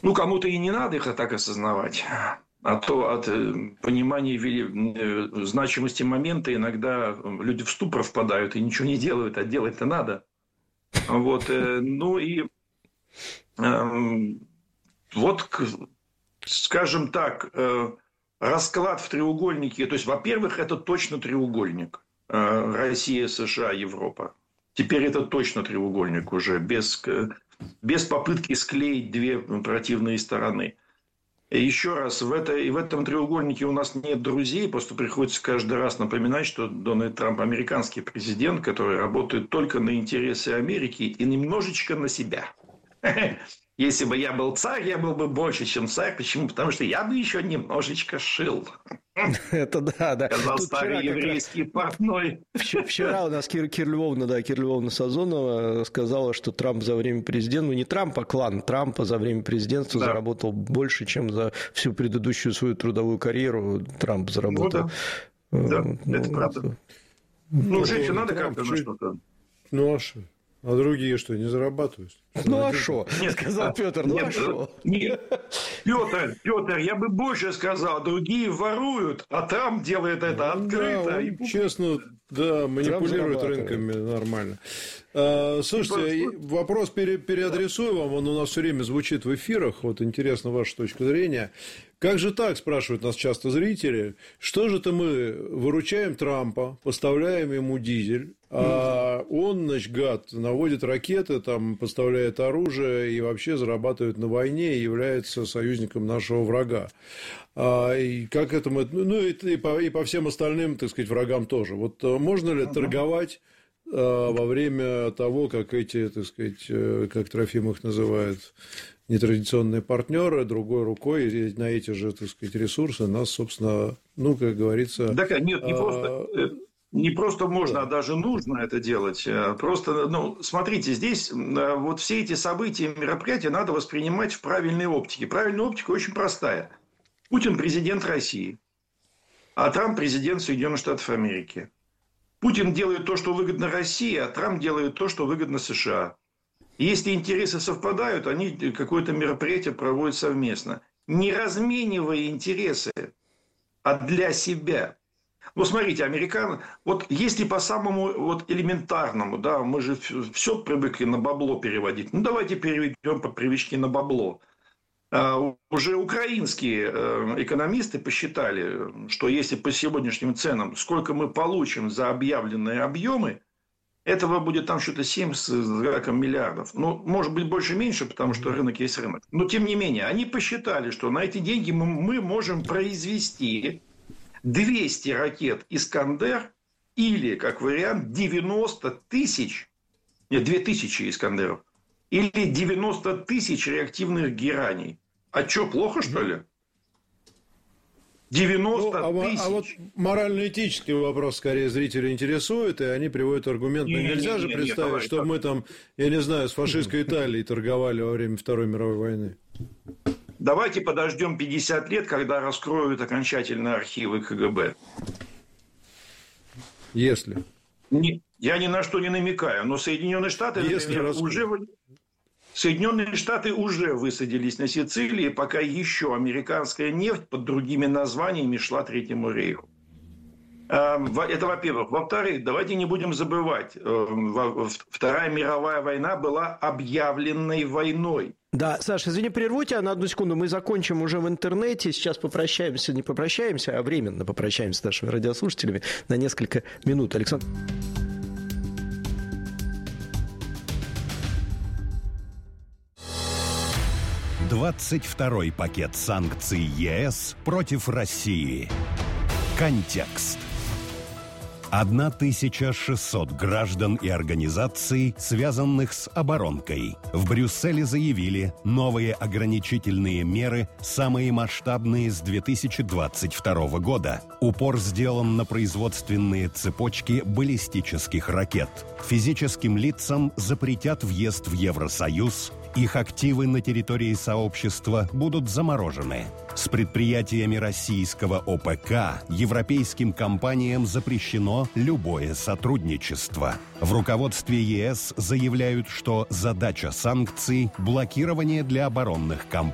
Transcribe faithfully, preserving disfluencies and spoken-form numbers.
Ну, кому-то и не надо их так осознавать. А то от понимания значимости момента иногда люди в ступор впадают и ничего не делают, а делать-то надо. Вот. Ну и вот, скажем так, расклад в треугольнике. То есть, во-первых, это точно треугольник. Россия, США, Европа. Теперь это точно треугольник уже, без, без попытки склеить две противные стороны. И еще раз, в, это, и в этом треугольнике у нас нет друзей, просто приходится каждый раз напоминать, что Дональд Трамп американский президент, который работает только на интересы Америки и немножечко на себя. Если бы я был царь, я был бы больше, чем царь. Почему? Потому что я бы еще немножечко шил. Это да, да. Сказал тут старый еврейский раз... портной. Вчера у нас Кир, Кир Львовна, да, Кир Львовна Сазонова сказала, что Трамп за время президента, ну не Трамп, а клан Трампа за время президентства да. заработал больше, чем за всю предыдущую свою трудовую карьеру Трамп заработал. Ну, да, да ну, это правда. Ну, ну жить надо как-то на что-то. Ну, а что? А другие что, не зарабатывают? Ну а что? Нет, сказал Петр, ну нет, а что? Нет. Петр, Петр, я бы больше сказал, другие воруют, а Трамп делает это открыто. Да, и... честно, да, манипулирует рынками нормально. А, слушайте, вопрос пере, переадресую вам, он у нас все время звучит в эфирах, вот интересна ваша точка зрения. Как же так, спрашивают нас часто зрители, что же-то мы выручаем Трампа, поставляем ему дизель, а он, значит, гад, наводит ракеты, там, поставляет оружие и вообще зарабатывает на войне и является союзником нашего врага. А, и как это мы... Ну, и, и, по, и по всем остальным, так сказать, врагам тоже. Вот можно ли торговать а, во время того, как эти, так сказать, как Трофим их называет, нетрадиционные партнеры другой рукой на эти же, так сказать, ресурсы нас, собственно, ну, как говорится... Да, нет, не просто... Не просто можно, а даже нужно это делать. Просто, ну, смотрите, здесь вот все эти события, мероприятия надо воспринимать в правильной оптике. Правильная оптика очень простая. Путин президент России, а Трамп президент Соединенных Штатов Америки. Путин делает то, что выгодно России, а Трамп делает то, что выгодно США. И если интересы совпадают, они какое-то мероприятие проводят совместно. Не разменивая интересы, а для себя. Ну, смотрите, американцы, вот если по самому вот элементарному, да, мы же все привыкли на бабло переводить, ну, давайте переведем по привычке на бабло. А, уже украинские экономисты посчитали, что если по сегодняшним ценам, сколько мы получим за объявленные объемы, этого будет там что-то семь с гаком миллиардов. Ну, может быть, больше-меньше, потому что рынок есть рынок. Но, тем не менее, они посчитали, что на эти деньги мы, мы можем произвести... двести ракет «Искандер» или, как вариант, девяносто тысяч, нет, две тысячи «Искандеров» или девяносто тысяч реактивных гераний. А что, плохо, что ли? девяносто ну, а, тысяч. А вот морально-этический вопрос, скорее, зрителей интересует, и они приводят аргумент. Ну, нельзя не, же не, представить, не, давай, что так. мы там, я не знаю, с фашистской Италией торговали во время Второй мировой войны. Давайте подождем пятьдесят лет, когда раскроют окончательно архивы КГБ. Если. Не, я ни на что не намекаю, но Соединенные Штаты, например, уже, Соединенные Штаты уже высадились на Сицилии, пока еще американская нефть под другими названиями шла Третьему рейху. Это во-первых. Во-вторых, давайте не будем забывать, Вторая мировая война была объявленной войной. Да, Саша, извини, прерву тебя на одну секунду. Мы закончим уже в интернете. Сейчас попрощаемся, не попрощаемся, а временно попрощаемся с нашими радиослушателями на несколько минут. Александр. двадцать второй пакет санкций ЕС против России. Контекст. тысяча шестьсот граждан и организаций, связанных с оборонкой, в Брюсселе заявили, новые ограничительные меры самые масштабные с две тысячи двадцать второго года. Упор сделан на производственные цепочки баллистических ракет. Физическим лицам запретят въезд в Евросоюз. Их активы на территории сообщества будут заморожены. С предприятиями российского ОПК европейским компаниям запрещено любое сотрудничество. В руководстве ЕС заявляют, что задача санкций – блокирование для оборонных компаний